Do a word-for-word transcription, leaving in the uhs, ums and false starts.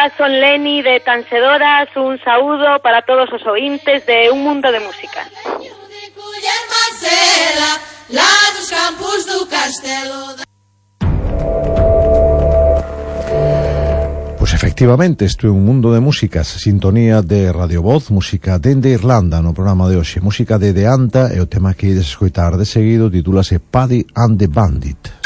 Hola, son Leni de Tansedoras, un saúdo para todos os ointes de Un Mundo de Música. Pois efectivamente, isto é Un Mundo de Músicas, sintonía de Radio Voz, música dende Irlanda no programa de hoxe, música de De Anta, e o tema que ides escoitar de seguido titúlase Paddy and the Bandit.